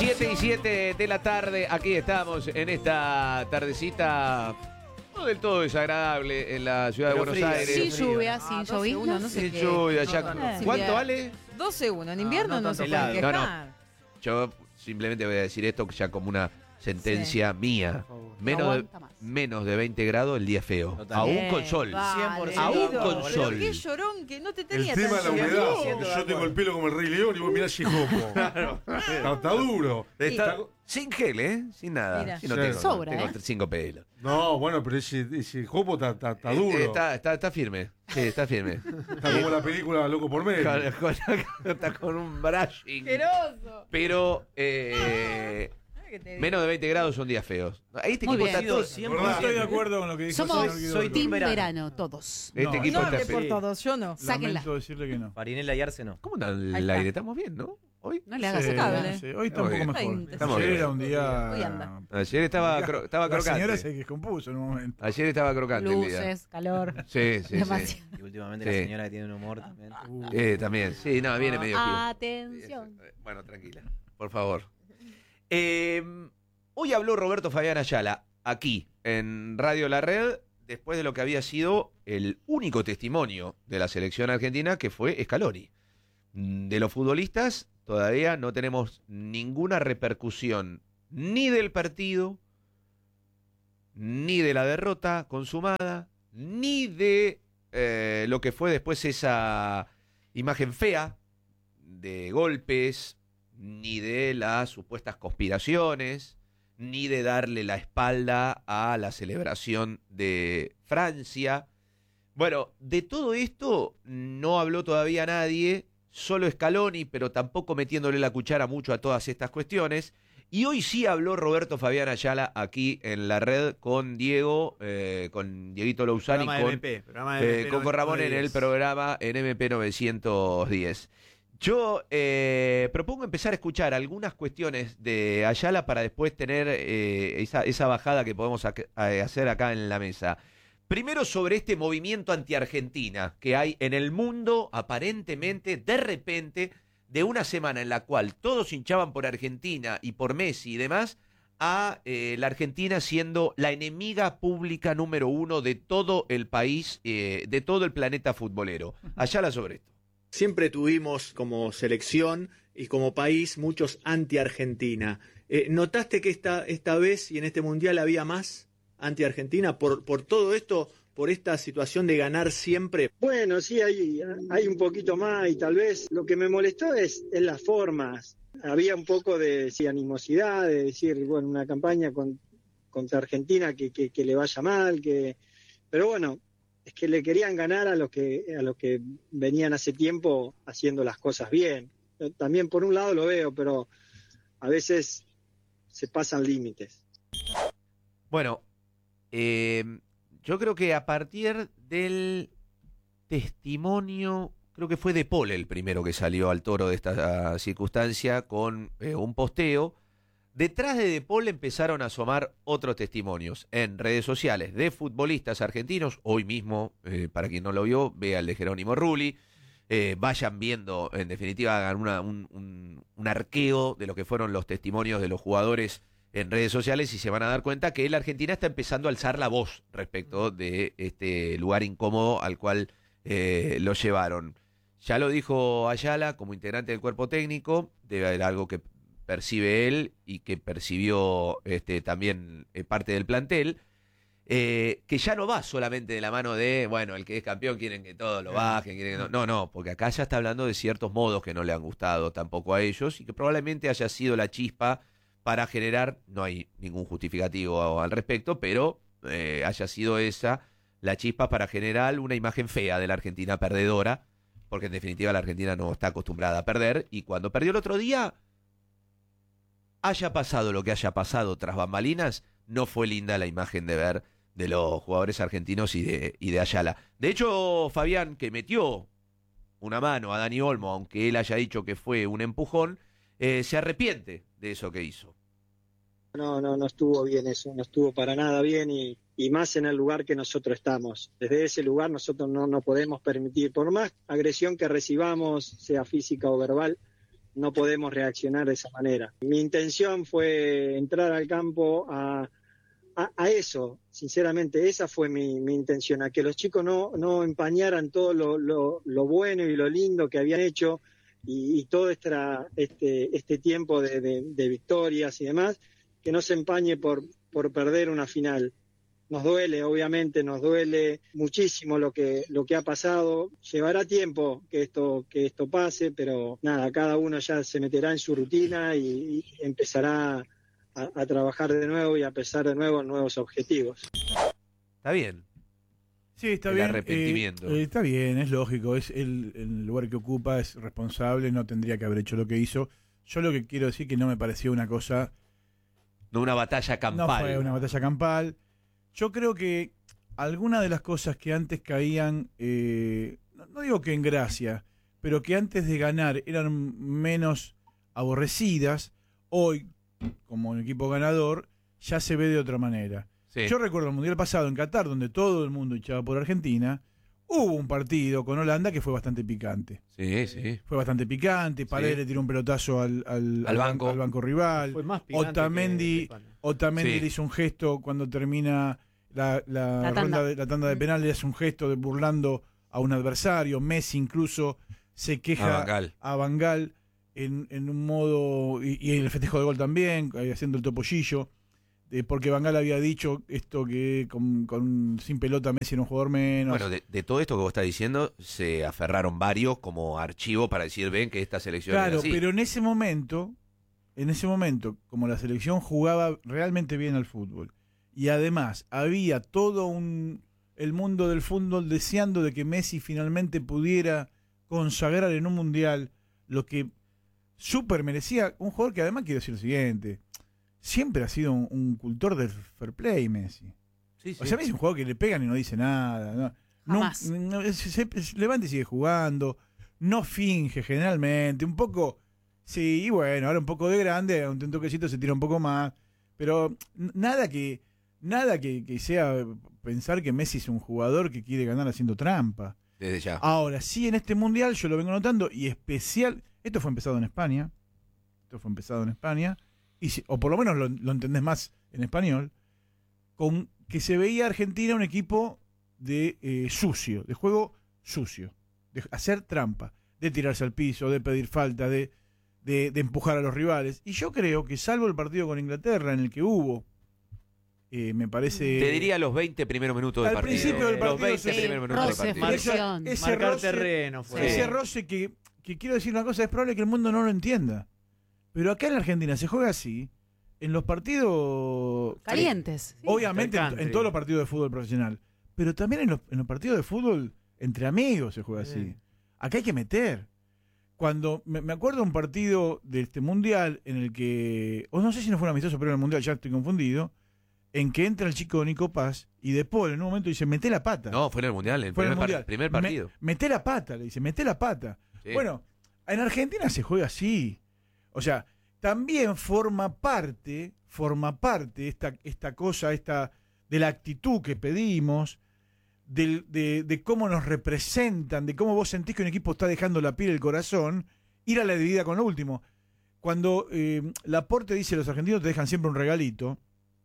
7:07 de la tarde, aquí estamos en esta tardecita no del todo desagradable en la ciudad de Buenos Aires. Sí, lluvia, sin llovizna, no sé Sin qué. lluvia, ya. Sí, ¿Cuánto bien. vale? 12-1, en invierno no se puede No, quejar. no. Yo simplemente voy a decir esto que ya como una sentencia mía. Menos de 20 grados el día es feo. Totalmente. Aún con sol. Vale, Aún Guido, con pero sol. qué llorón que no te El tenía tema de la tan humedad. llorón. Yo tengo el pelo como el Rey León y vos mirá Chijopo. Está duro. Está sin gel, ¿eh? Sin nada. Mira. Sí, no Sí. tengo, Sobra, tengo 5 pelos. No, bueno, pero ese Jopo está duro. Está firme. Sí, está firme. Está como la película Loco por Medio. Está con un brushing. Asqueroso. Pero ¿Qué te digo? menos de 20 grados son días feos. Este Muy equipo bien. está todo. Siempre ¿Verdad? estoy de acuerdo con lo que dijo el Somos señor Guido. Team Team verano, todos. Este No, equipo No está hable por feo. todos, yo no. Sáquenla. Lamento decirle que no. Farinela y Arce no. ¿Cómo anda Ahí el está. aire? ¿Estamos bien, no? ¿Hoy? No le hagas Sí, caso. sí, hoy está un poco Muy bien. mejor. Estamos Ayer bien. era un día... Hoy anda. Ayer estaba La señora crocante. se descompuso en un momento. Ayer estaba crocante el día. Luces, calor. Sí, sí, sí. Demasiado. Y últimamente Sí. la señora que tiene un humor también. También. Sí, no, viene medio frío. Atención. Bueno, tranquila, por favor. Hoy habló Roberto Fabián Ayala, aquí, en Radio La Red, después de lo que había sido el único testimonio de la selección argentina, que fue Scaloni. De los futbolistas, todavía no tenemos ninguna repercusión, ni del partido, ni de la derrota consumada, ni de lo que fue después esa imagen fea de golpes, ni de las supuestas conspiraciones, ni de darle la espalda a la celebración de Francia. Bueno, de todo esto no habló todavía nadie, solo Scaloni, pero tampoco metiéndole la cuchara mucho a todas estas cuestiones. Y hoy sí habló Roberto Fabián Ayala aquí en La Red con Diego, con Dieguito Lousani, Programa de MP, con Ramón en el programa en MP 910. Yo propongo empezar a escuchar algunas cuestiones de Ayala para después tener esa bajada que podemos hacer acá en la mesa. Primero sobre este movimiento anti-Argentina que hay en el mundo, aparentemente, de repente, de una semana en la cual todos hinchaban por Argentina y por Messi y demás, a la Argentina siendo la enemiga pública número 1 de todo el país, de todo el planeta futbolero. Ayala sobre esto. Siempre tuvimos como selección y como país muchos anti-Argentina. ¿Notaste que esta vez y en este Mundial había más anti-Argentina por todo esto, por esta situación de ganar siempre? Bueno, sí, hay un poquito más y tal vez lo que me molestó es las formas. Había un poco de animosidad, de decir, bueno, una campaña contra Argentina que le vaya mal, pero bueno, es que le querían ganar a los que venían hace tiempo haciendo las cosas bien. Yo también por un lado lo veo, pero a veces se pasan límites. Bueno, yo creo que a partir del testimonio, creo que fue De Paul el primero que salió al toro de esta circunstancia con un posteo. Detrás de De Paul empezaron a asomar otros testimonios en redes sociales de futbolistas argentinos. Hoy mismo, para quien no lo vio, vea el de Jerónimo Rulli. Vayan viendo, en definitiva, hagan un arqueo de lo que fueron los testimonios de los jugadores en redes sociales y se van a dar cuenta que la Argentina está empezando a alzar la voz respecto de este lugar incómodo al cual lo llevaron. Ya lo dijo Ayala como integrante del cuerpo técnico, debe haber algo que percibe él y que percibió también parte del plantel, que ya no va solamente de la mano de, bueno, el que es campeón quieren que todos lo bajen, quieren que no, porque acá ya está hablando de ciertos modos que no le han gustado tampoco a ellos y que probablemente haya sido la chispa para generar, no hay ningún justificativo al respecto, pero haya sido esa la chispa para generar una imagen fea de la Argentina perdedora, porque en definitiva la Argentina no está acostumbrada a perder y cuando perdió el otro día, haya pasado lo que haya pasado tras bambalinas, no fue linda la imagen de ver de los jugadores argentinos y de Ayala. De hecho, Fabián, que metió una mano a Dani Olmo, aunque él haya dicho que fue un empujón, se arrepiente de eso que hizo. No estuvo bien eso, no estuvo para nada bien y más en el lugar que nosotros estamos. Desde ese lugar nosotros no podemos permitir, por más agresión que recibamos, sea física o verbal, no podemos reaccionar de esa manera. Mi intención fue entrar al campo a eso, sinceramente, esa fue mi intención, a que los chicos no empañaran todo lo bueno y lo lindo que habían hecho y todo este tiempo de victorias y demás, que no se empañe por perder una final. Nos duele, obviamente, nos duele muchísimo lo que ha pasado. Llevará tiempo que esto pase, pero nada, cada uno ya se meterá en su rutina y empezará a trabajar de nuevo y a pensar de nuevo en nuevos objetivos. Está bien. Sí, está el bien. Arrepentimiento. Está bien, es lógico. Es el lugar que ocupa, es responsable, no tendría que haber hecho lo que hizo. Yo lo que quiero decir que no me pareció una cosa... No una batalla campal. No fue una batalla campal. Yo creo que algunas de las cosas que antes caían, no digo que en gracia, pero que antes de ganar eran menos aborrecidas, hoy, como un equipo ganador, ya se ve de otra manera. Sí. Yo recuerdo el Mundial pasado en Qatar, donde todo el mundo echaba por Argentina, hubo un partido con Holanda que fue bastante picante. Sí, sí. Fue bastante picante, Paredes le tiró un pelotazo al banco rival. Fue más picante Otamendi Sí. le hizo un gesto cuando termina la tanda de penal, le hace un gesto burlando a un adversario. Messi incluso se queja a Van Gaal en un modo, y en el festejo de gol también, haciendo el topollillo, porque Van Gaal había dicho esto que sin pelota Messi era un jugador menos. Bueno, de todo esto que vos estás diciendo, se aferraron varios como archivo para decir, ven que esta selección Claro, es así. pero en ese momento, como la selección jugaba realmente bien al fútbol, y además había todo el mundo del fútbol deseando de que Messi finalmente pudiera consagrar en un mundial lo que súper merecía, un jugador que además, quiero decir lo siguiente, siempre ha sido un cultor del fair play, Messi. Sí, sí. O sea, Messi es un jugador que le pegan y no dice nada. Jamás. Se levanta y sigue jugando, no finge generalmente, un poco, sí, y bueno, ahora un poco de grande, un toquecito se tira un poco más, pero nada que sea pensar que Messi es un jugador que quiere ganar haciendo trampa. Desde ya. Ahora, sí, en este mundial yo lo vengo notando, y especial, esto fue empezado en España, o por lo menos lo entendés más en español, con que se veía Argentina un equipo de sucio, de juego sucio, de hacer trampa, de tirarse al piso, de pedir falta, de empujar a los rivales. Y yo creo que salvo el partido con Inglaterra, en el que hubo, me parece... Te diría los 20 primeros minutos del al partido. principio del partido, Los 20 primeros minutos del partido. Marcar terreno. Ese roce que quiero decir una cosa, es probable que el mundo no lo entienda. Pero acá en la Argentina se juega así, en los partidos... Calientes. Sí, obviamente en todos los partidos de fútbol profesional, pero también en los partidos de fútbol entre amigos se juega así. Acá hay que meter. Cuando me acuerdo de un partido de este mundial en el que, o no sé si no fue un amistoso, pero en el mundial ya estoy confundido, en que entra el chico Nico Paz y De Paul en un momento dice, mete la pata. No, fue en el mundial, primer partido. Mete la pata, le dice, mete la pata. Sí. Bueno, en Argentina se juega así. O sea, también forma parte esta cosa, de la actitud que pedimos, de cómo nos representan, de cómo vos sentís que un equipo está dejando la piel y el corazón, ir a la debida con lo último. Cuando Laporte dice los argentinos te dejan siempre un regalito,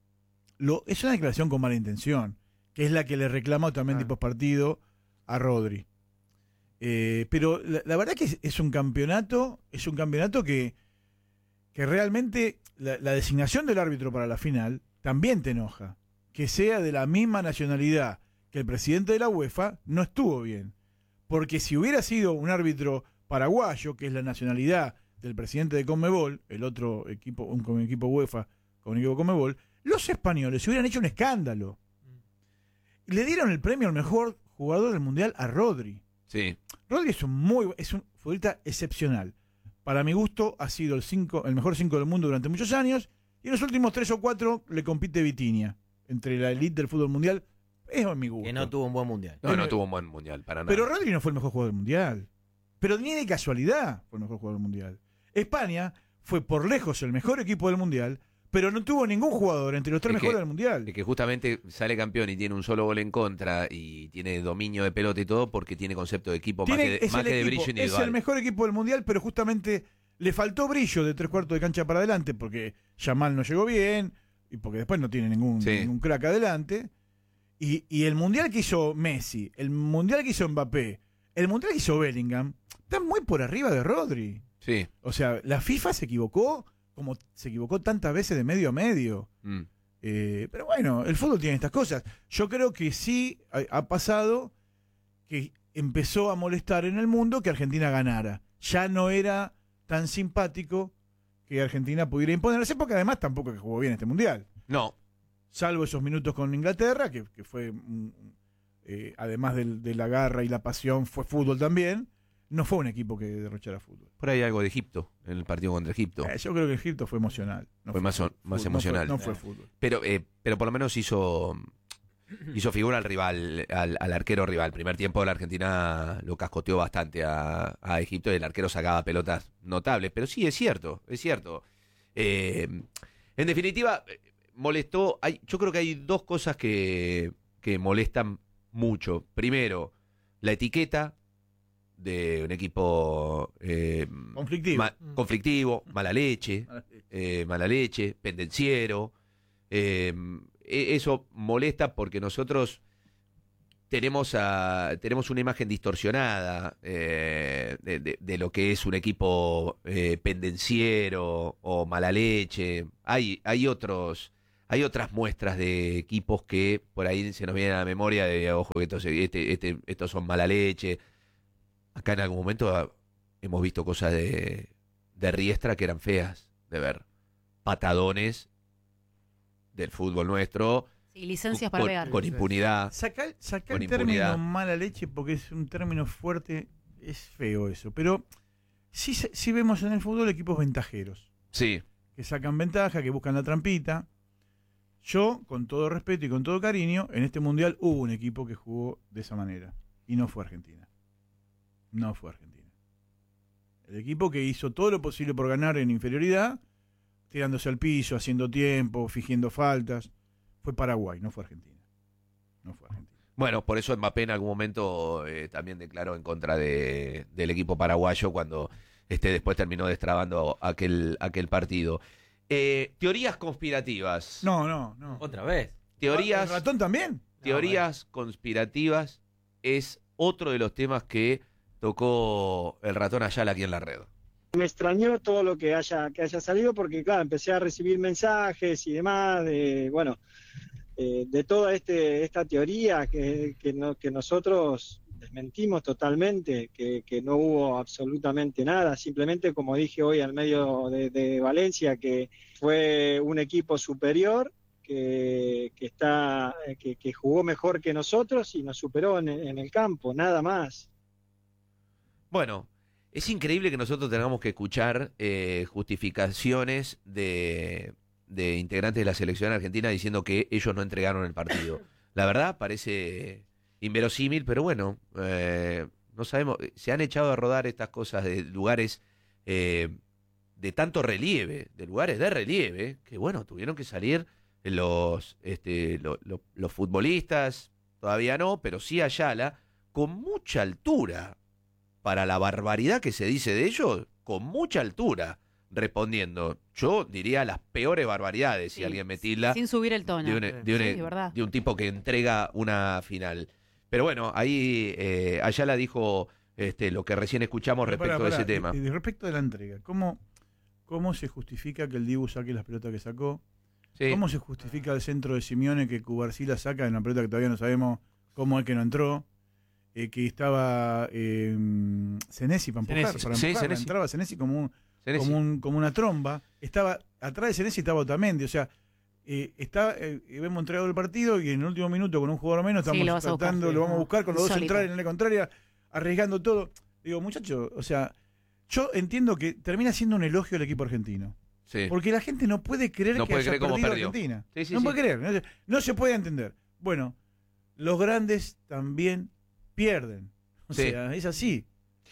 es una declaración con mala intención, que es la que le reclama también post partido a Rodri. Pero la verdad que es un campeonato que realmente la designación del árbitro para la final también te enoja. Que sea de la misma nacionalidad que el presidente de la UEFA no estuvo bien. Porque si hubiera sido un árbitro paraguayo, que es la nacionalidad del presidente de Conmebol, el otro equipo, un equipo UEFA con un equipo Conmebol, los españoles hubieran hecho un escándalo. Le dieron el premio al mejor jugador del Mundial a Rodri. Sí. Rodri es un futbolista excepcional. Para mi gusto ha sido el mejor 5 del mundo durante muchos años, y en los últimos 3 o 4 le compite Vitinha. Entre la elite del fútbol mundial, es mi gusto. Que no tuvo un buen mundial. No tuvo un buen mundial, para nada. Pero Rodri no fue el mejor jugador del mundial. Pero ni de casualidad fue el mejor jugador del mundial. España fue por lejos el mejor equipo del mundial, pero no tuvo ningún jugador entre los 3 mejores del mundial. Es que justamente sale campeón y tiene un solo gol en contra y tiene dominio de pelota y todo porque tiene concepto de equipo más que de brillo individual. Es el mejor equipo del mundial, pero justamente Le faltó brillo de 3/4 de cancha para adelante porque Yamal no llegó bien y porque después no tiene ningún crack adelante. Y el mundial que hizo Messi, el mundial que hizo Mbappé, el mundial que hizo Bellingham, están muy por arriba de Rodri. Sí. O sea, la FIFA se equivocó como se equivocó tantas veces de medio a medio. Pero bueno, el fútbol tiene estas cosas. Yo creo que sí ha pasado que empezó a molestar en el mundo que Argentina ganara. Ya no era tan simpático que Argentina pudiera imponerse, porque además tampoco que jugó bien este mundial. No. Salvo esos minutos con Inglaterra, que fue, además de la garra y la pasión, fue fútbol también. No fue un equipo que derrochara fútbol. Por ahí algo de Egipto, en el partido contra Egipto. Yo creo que Egipto fue emocional. No fue más emocional. No fue fútbol. Pero por lo menos hizo figura al rival, al arquero rival. Primer tiempo la Argentina lo cascoteó bastante a Egipto y el arquero sacaba pelotas notables. Pero sí, es cierto. En definitiva, molestó. Yo creo que hay dos cosas que molestan mucho. Primero, la etiqueta de un equipo conflictivo, mala leche, pendenciero. Eso molesta porque nosotros tenemos una imagen distorsionada de lo que es un equipo pendenciero o mala leche. Hay otras muestras de equipos que por ahí se nos vienen a la memoria de, ojo, que estos son mala leche. Acá en algún momento hemos visto cosas de Riestra que eran feas de ver. Patadones del fútbol nuestro. Sí, licencias para pegar. Con impunidad. Saca con el término impunidad. mala leche porque es un término fuerte, es feo eso. Pero sí vemos en el fútbol equipos ventajeros. Sí. Que sacan ventaja, que buscan la trampita. Yo, con todo respeto y con todo cariño, en este mundial hubo un equipo que jugó de esa manera. Y no fue Argentina. No fue Argentina. El equipo que hizo todo lo posible por ganar en inferioridad, tirándose al piso, haciendo tiempo, fingiendo faltas, fue Paraguay, no fue Argentina. No fue Argentina. Bueno, por eso Mbappé en algún momento también declaró en contra del equipo paraguayo cuando después terminó destrabando aquel partido. Teorías conspirativas. No. Otra vez. Teorías. ¿El ratón también? Teorías conspirativas es otro de los temas que tocó el ratón Ayala aquí en la red. Me extrañó todo lo que haya salido porque, claro, empecé a recibir mensajes y demás de toda esta teoría que nosotros desmentimos totalmente, que no hubo absolutamente nada, simplemente, como dije hoy al medio de Valencia, que fue un equipo superior, que jugó mejor que nosotros y nos superó en el campo, nada más. Bueno, es increíble que nosotros tengamos que escuchar justificaciones de integrantes de la selección argentina diciendo que ellos no entregaron el partido. La verdad parece inverosímil, pero bueno, no sabemos. Se han echado a rodar estas cosas de lugares de tanto relieve, de lugares de relieve, que bueno, tuvieron que salir los futbolistas, todavía no, pero sí Ayala, con mucha altura. Para la barbaridad que se dice de ellos, con mucha altura, respondiendo. Yo diría las peores barbaridades, si alguien me tilda. Sin subir el tono. De un tipo que entrega una final. Pero bueno, ahí Ayala dijo lo que recién escuchamos respecto de ese tema. Y respecto de la entrega, ¿cómo se justifica que el Dibu saque las pelotas que sacó? Sí. ¿Cómo se justifica el centro de Simeone que Cubarsí saca en una pelota que todavía no sabemos cómo es que no entró? Que estaba Senesi para empujar, Senesi. Entraba Senesi como una tromba. Estaba atrás de Senesi estaba Otamendi, o sea, hemos entregado el partido y en el último minuto con un jugador menos estamos tratando, lo vamos a buscar con los dos centrales en la contraria, arriesgando todo. Digo, muchachos, o sea, yo entiendo que termina siendo un elogio al equipo argentino. Sí. Porque la gente no puede creer que haya perdido Argentina. No puede creer, no se puede entender. Bueno, los grandes también pierden. O sea, es así.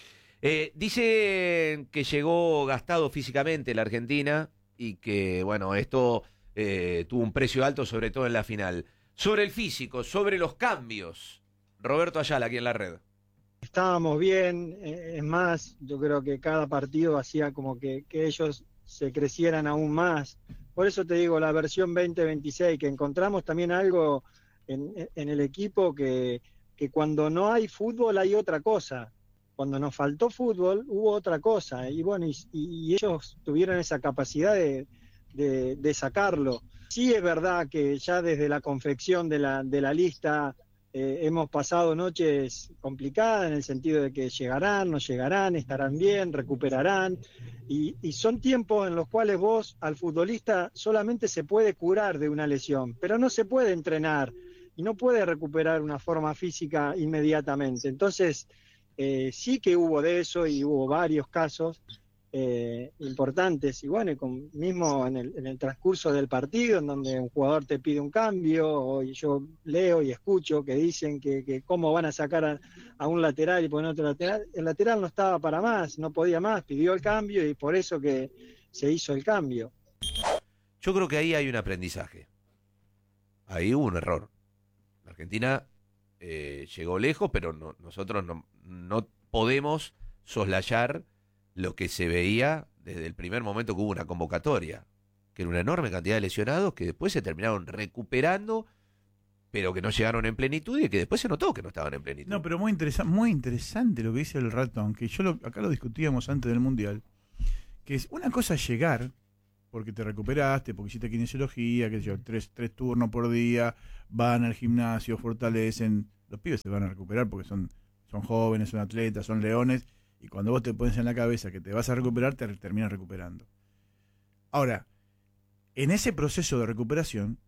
Dicen que llegó gastado físicamente la Argentina y que, bueno, esto tuvo un precio alto, sobre todo en la final. Sobre el físico, sobre los cambios. Roberto Ayala, aquí en la red. estábamos bien, es más, yo creo que cada partido hacía como que ellos se crecieran aún más. Por eso te digo, la versión 2026, que encontramos también algo en el equipo que cuando no hay fútbol hay otra cosa. Cuando nos faltó fútbol hubo otra cosa. Y bueno, y ellos tuvieron esa capacidad de sacarlo. Sí es verdad que ya desde la confección de la lista hemos pasado noches complicadas en el sentido de que llegarán, no llegarán, estarán bien, recuperarán, y son tiempos en los cuales vos al futbolista solamente se puede curar de una lesión, pero no se puede entrenar y no puede recuperar una forma física inmediatamente. Entonces sí que hubo de eso y hubo varios casos importantes, y bueno, mismo en el transcurso del partido, en donde un jugador te pide un cambio, o yo leo y escucho que dicen que cómo van a sacar a un lateral y poner otro lateral. El lateral no estaba para más, no podía más, pidió el cambio y por eso que se hizo el cambio. Yo creo que ahí hay un aprendizaje. Ahí hubo un error. La Argentina llegó lejos, pero nosotros no podemos soslayar lo que se veía desde el primer momento que hubo una convocatoria, que era una enorme cantidad de lesionados que después se terminaron recuperando, pero que no llegaron en plenitud y que después se notó que no estaban en plenitud. No, pero muy interesante lo que dice el ratón, que acá lo discutíamos antes del Mundial, que es una cosa llegar, porque te recuperaste, porque hiciste kinesiología, que yo, tres turnos por día, van al gimnasio, fortalecen, los pibes se van a recuperar porque son jóvenes, son atletas, son leones. Y cuando vos te pones en la cabeza que te vas a recuperar, te terminas recuperando. Ahora, en ese proceso de recuperación,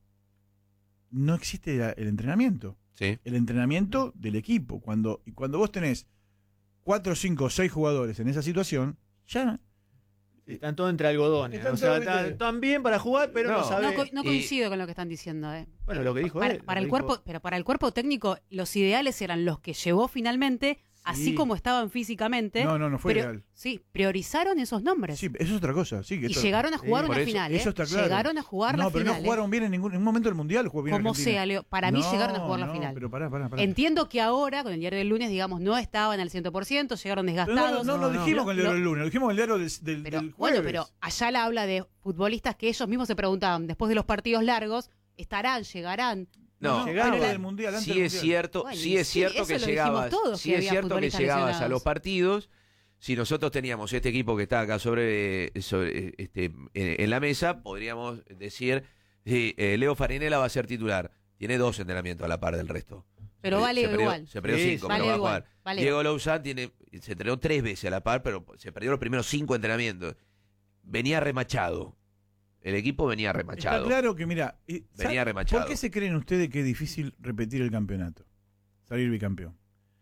no existe el entrenamiento. Sí. El entrenamiento del equipo. Cuando vos tenés 4, 5, 6 jugadores en esa situación, ya... Están todos entre algodones. O sea, están bien para jugar, pero no saben. No coincido con lo que están diciendo. Bueno, lo que dijo él. Pero para el cuerpo técnico, los ideales eran los que llevó finalmente... Así como estaban físicamente. No fue real. Sí, priorizaron esos nombres. Sí, eso es otra cosa. Sí, y llegaron a jugar una final. Eso está claro. Llegaron a jugar la final. No, pero no jugaron bien en ningún momento del Mundial. Jugó bien como Argentina. sea, Leo. Para mí llegaron a jugar la final. Pero pará. Entiendo que ahora, con el diario del lunes, digamos, no estaban al 100%, llegaron desgastados. No lo dijimos con el diario del lunes, lo dijimos con el diario del jueves. Bueno, pero Ayala habla de futbolistas que ellos mismos se preguntaban, después de los partidos largos, ¿estarán, llegarán? No, del mundial, antes sí es cierto, bueno, sí es cierto que llegabas, sí es cierto que llegabas a los partidos. Si nosotros teníamos este equipo que está acá en la mesa, podríamos decir, Leo Farinella va a ser titular. Tiene 2 entrenamientos a la par del resto. Pero vale igual. Se perdió 5, vale pero va a jugar. Vale Diego Louzán se entrenó 3 veces a la par, pero se perdió los primeros 5 entrenamientos. Venía remachado. El equipo venía remachado. Está claro que, mira, venía remachado. ¿Por qué se creen ustedes que es difícil repetir el campeonato? Salir bicampeón.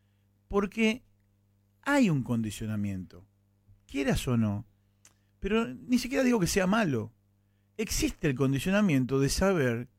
Porque hay un condicionamiento, quieras o no, pero ni siquiera digo que sea malo. Existe el condicionamiento de saber,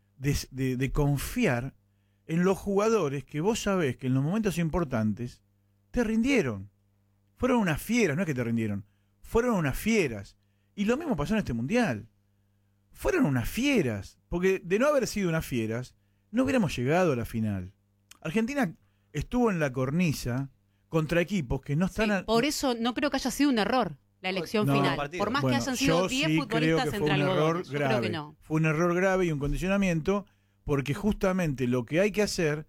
de confiar en los jugadores que vos sabés que en los momentos importantes te rindieron. Fueron unas fieras, no es que te rindieron, fueron unas fieras. Y lo mismo pasó en este Mundial. Fueron unas fieras, porque de no haber sido unas fieras, no hubiéramos llegado a la final. Argentina estuvo en la cornisa contra equipos que no están... Por eso no creo que haya sido un error la elección final. Por más que hayan sido 10 futbolistas entre algodones. Yo creo que no. Fue un error grave y un condicionamiento, porque justamente lo que hay que hacer,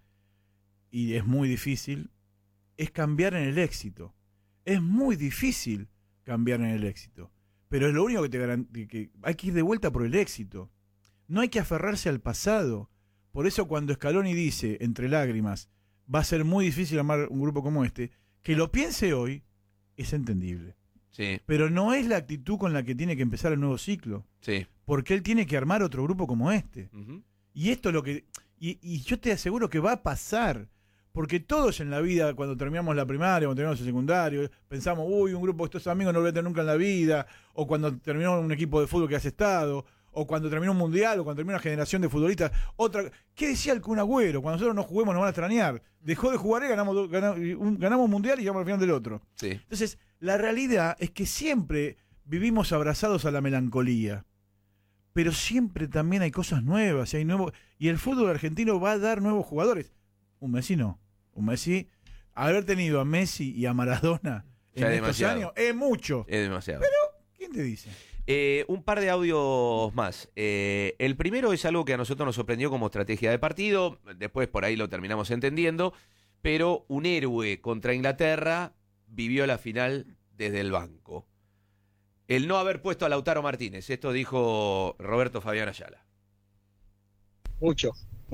y es muy difícil, es cambiar en el éxito. Es muy difícil cambiar en el éxito. Pero es lo único que te garantiza, que hay que ir de vuelta por el éxito. No hay que aferrarse al pasado. Por eso cuando Scaloni dice, entre lágrimas, va a ser muy difícil armar un grupo como este, que lo piense hoy, es entendible. Sí. Pero no es la actitud con la que tiene que empezar el nuevo ciclo. Sí. Porque él tiene que armar otro grupo como este. Uh-huh. Y esto es lo que... Y yo te aseguro que va a pasar. Porque todos en la vida, cuando terminamos la primaria, cuando terminamos el secundario, pensamos, un grupo de estos amigos no lo voy a tener nunca en la vida, o cuando terminó un equipo de fútbol que has estado, o cuando terminó un mundial, o cuando terminó una generación de futbolistas. ¿Qué decía el Kun Agüero? Cuando nosotros no juguemos nos van a extrañar. Dejó de jugar y ganamos un mundial y llegamos al final del otro. Sí. Entonces, la realidad es que siempre vivimos abrazados a la melancolía. Pero siempre también hay cosas nuevas, y el fútbol argentino va a dar nuevos jugadores. Un Messi no. Un Messi haber tenido a Messi y a Maradona Ya en es estos demasiado. años es mucho. Es demasiado. ¿Quién te dice? Un par de audios más. El primero es algo que a nosotros nos sorprendió como estrategia de partido, después por ahí lo terminamos entendiendo, pero un héroe contra Inglaterra vivió la final desde el banco. El no haber puesto a Lautaro Martínez, esto dijo Roberto Fabián Ayala. Mucho.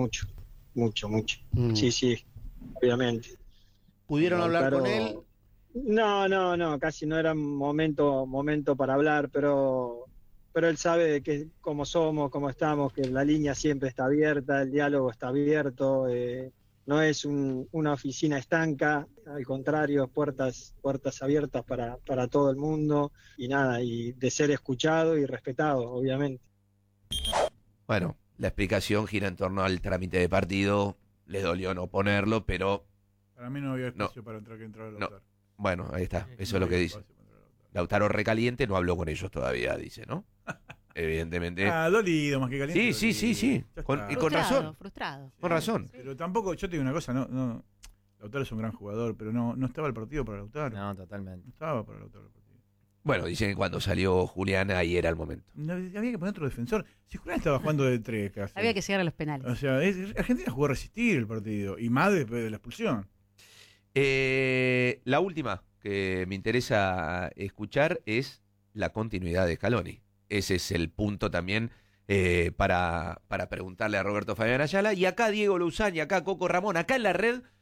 Sí, obviamente. ¿Pudieron hablar con él? No, casi no era momento para hablar, pero él sabe de que cómo somos, cómo estamos, que la línea siempre está abierta, el diálogo está abierto, no es una oficina estanca, al contrario, puertas abiertas para todo el mundo y de ser escuchado y respetado, obviamente. Bueno, la explicación gira en torno al trámite de partido, les dolió no ponerlo, pero... Para mí no había espacio para entrar Lautaro. No. Bueno, ahí está, eso es lo que dice. Lautaro recaliente no habló con ellos todavía, dice, ¿no? Evidentemente. Dolido más que caliente. Sí. Y con razón. Frustrado. Con razón. Pero tampoco, yo te digo una cosa, no, Lautaro es un gran jugador, pero no estaba el partido para Lautaro. No, totalmente. No estaba para Lautaro el partido. Bueno, dicen que cuando salió Julián ahí era el momento. No, había que poner otro defensor. Si Julián estaba jugando de 3 casi. Había que llegar a los penales. O sea, Argentina jugó a resistir el partido, y más después de la expulsión. La última que me interesa escuchar es la continuidad de Scaloni. Ese es el punto también para preguntarle a Roberto Fabián Ayala. Y acá Diego Luzán y acá Coco Ramón, acá en la red